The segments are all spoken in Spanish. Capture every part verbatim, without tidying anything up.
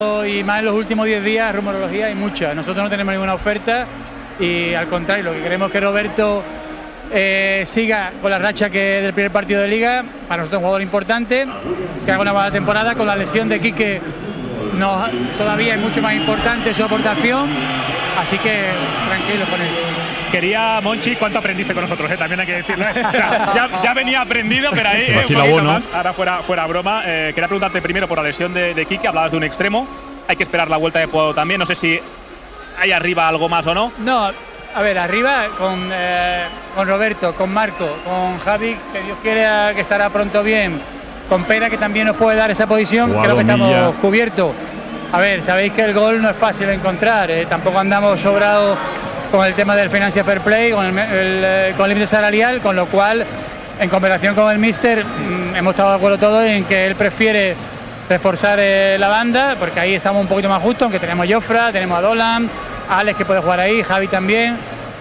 Y más en los últimos diez días, rumorología hay mucha. Nosotros no tenemos ninguna oferta y al contrario, lo que queremos es que Roberto eh, siga con la racha que del primer partido de Liga. Para nosotros es un jugador importante, que haga una buena temporada. Con la lesión de Quique no, todavía es mucho más importante su aportación, así que tranquilo con él. Quería, Monchi, ¿cuánto aprendiste con nosotros? Eh? También hay que decirlo. ¿eh? O sea, ya, ya venía aprendido, pero ahí eh, un poquito más. Ahora fuera, fuera broma. Eh, quería preguntarte primero por la lesión de, de Quique. Hablabas de un extremo. Hay que esperar la vuelta de Puado también. No sé si hay arriba algo más o no. No, a ver, arriba con, eh, con Roberto, con Marco, con Javi, que Dios quiera que estará pronto bien, con Pera, que también nos puede dar esa posición. Guado, creo que estamos Milla. cubiertos. A ver, sabéis que el gol no es fácil de encontrar. Eh, tampoco andamos sobrados con el tema del Financial Fair Play, con el, el, con el límite salarial, con lo cual, en conversación con el míster, mmm, hemos estado de acuerdo todos en que él prefiere reforzar eh, la banda, porque ahí estamos un poquito más justos, aunque tenemos a Jofra, tenemos a Dolan, a Alex que puede jugar ahí, Javi también,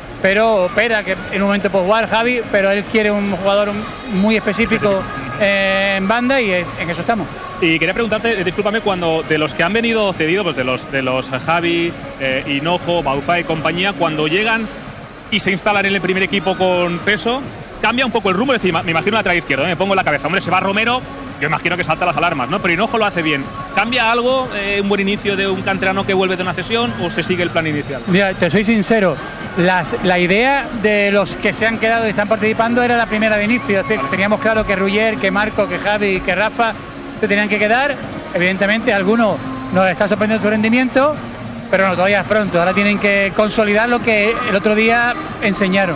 pero Pera, que en un momento puede jugar, Javi, pero él quiere un jugador muy específico eh, en banda y en eso estamos. Y quería preguntarte, discúlpame, cuando de los que han venido cedidos, pues de los de los Javi, eh, Hinojo, Bauza y compañía, cuando llegan y se instalan en el primer equipo con peso, cambia un poco el rumbo. Es decir, me imagino la traga izquierda, ¿eh? Me pongo en la cabeza. Hombre, se va Romero, yo imagino que salta las alarmas, ¿no? Pero Hinojo lo hace bien. ¿Cambia algo, eh, un buen inicio de un canterano que vuelve de una cesión, o se sigue el plan inicial? Mira, te soy sincero, las, la idea de los que se han quedado y están participando era la primera de inicio. Vale. Teníamos claro que Ruller, que Marco, que Javi, que Rafa se tenían que quedar. Evidentemente algunos nos está sorprendiendo su rendimiento, pero no, todavía es pronto. Ahora tienen que consolidar lo que el otro día enseñaron.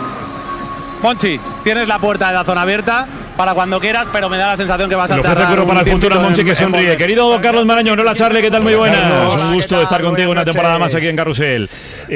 Monchi, tienes la puerta de la zona abierta para cuando quieras, pero me da la sensación que vas a tardar. Lo ofrece para el futuro, Monchi, que sonríe. En... Querido Carlos Marañón, hola Charlie, ¿qué tal? Muy buenas. Hola, un gusto estar contigo una temporada más aquí en Carrusel.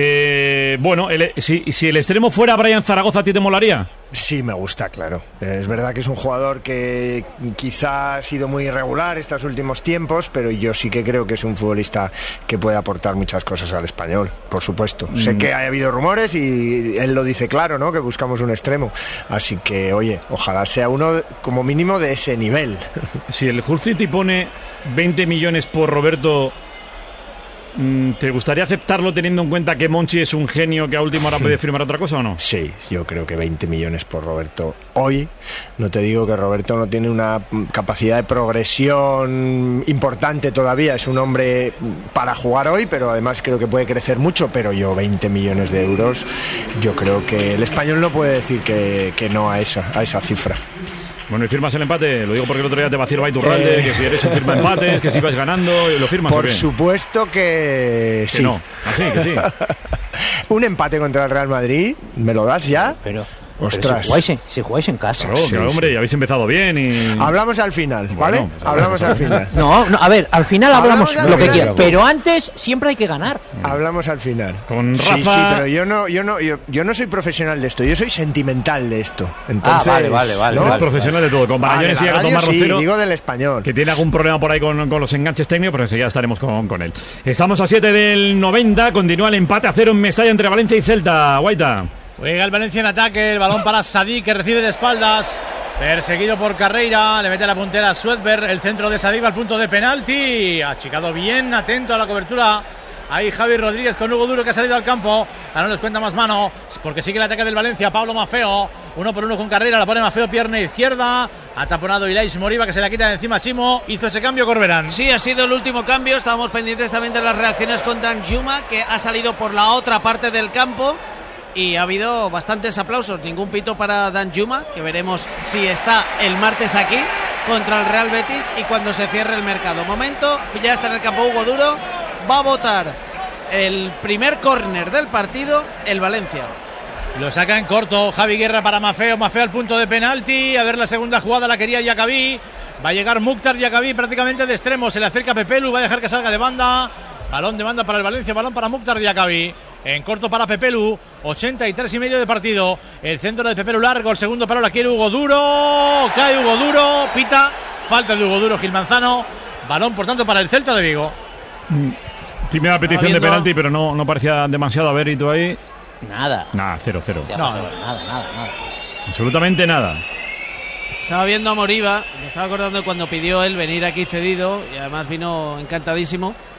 Eh, bueno, el, si, si el extremo fuera Brian Zaragoza, ¿a ti te molaría? Sí, me gusta, claro. Es verdad que es un jugador que quizá ha sido muy irregular estos últimos tiempos, pero yo sí que creo que es un futbolista que puede aportar muchas cosas al Español, por supuesto. Mm. Sé que ha habido rumores y él lo dice claro, ¿no? Que buscamos un extremo. Así que, oye, ojalá sea uno como mínimo de ese nivel. Si el Hull City pone veinte millones por Roberto, ¿te gustaría aceptarlo teniendo en cuenta que Monchi es un genio que a última hora puede firmar otra cosa o no? Sí, yo creo que veinte millones por Roberto hoy. No te digo que Roberto no tiene una capacidad de progresión importante todavía. Es un hombre para jugar hoy, pero además creo que puede crecer mucho. Pero yo veinte millones de euros, yo creo que el Español no puede decir que, que no a esa, a esa cifra. Bueno, ¿y firmas el empate? Lo digo porque el otro día te vació Baiturralde, eh... que si eres un firma empates, que si vas ganando, ¿lo firmas Por o qué? supuesto que, que sí. no, así que sí. Un empate contra el Real Madrid, ¿me lo das ya? Pero... Ostras. Si jugáis, en, si jugáis en casa. Claro, sí, claro, hombre, sí. Ya habéis empezado bien y... Hablamos al final, ¿vale? Bueno, pues hablamos al final. No, no, a ver, al final hablamos, hablamos lo que final. quieras, pero antes siempre hay que ganar. Hablamos al final. Con Rafa... Sí, sí, pero yo no, yo no, yo, yo no soy profesional de esto, yo soy sentimental de esto. Entonces, ah, vale, vale, vale. No vale, es profesional vale. de todo. Con Marañones ah, y con Tomás sí, Rocero, digo del Español. Que tiene algún problema por ahí con, con los enganches técnicos, pero enseguida estaremos con, con él. Estamos a siete del noventa, continúa el empate a cero en Mestalla entre Valencia y Celta. Guaita. Juega el Valencia en ataque, el balón para Sadí, que recibe de espaldas, perseguido por Carreira, le mete la puntera a Swedberg, el centro de Sadí va al punto de penalti, achicado bien, atento a la cobertura, ahí Javi Rodríguez con Hugo Duro que ha salido al campo, ahora no les cuenta más mano, porque sigue el ataque del Valencia, Pablo Maffeo, uno por uno con Carreira, la pone Maffeo, pierna izquierda, ha taponado Ilais Moriba que se la quita de encima Chimo, hizo ese cambio Corberán. Sí, ha sido el último cambio, estábamos pendientes también de las reacciones con Danjuma, que ha salido por la otra parte del campo. Y ha habido bastantes aplausos, ningún pito para Danjuma, que veremos si está el martes aquí contra el Real Betis y cuando se cierre el mercado. Momento, ya está en el campo Hugo Duro, va a votar el primer córner del partido el Valencia. Lo saca en corto, Javi Guerra para Maffeo, Maffeo al punto de penalti, a ver la segunda jugada la quería Yacabí, va a llegar Mukhtar Yacabí prácticamente de extremo, se le acerca Pepelu, va a dejar que salga de banda, balón de banda para el Valencia, balón para Mukhtar Yacabí. En corto para Pepelu, ochenta y tres y medio de partido. El centro de Pepelu largo, el segundo palo la quiere Hugo Duro. Cae Hugo Duro, pita, falta de Hugo Duro, Gil Manzano. Balón, por tanto, para el Celta de Vigo. Tímida petición viendo... de penalti, pero no, no parecía demasiado. A ver, ¿y tú ahí? Nada. Nada, cero, cero. No, no, nada, nada, nada. Absolutamente nada. Estaba viendo a Moriba, me estaba acordando de cuando pidió él venir aquí cedido y además vino encantadísimo.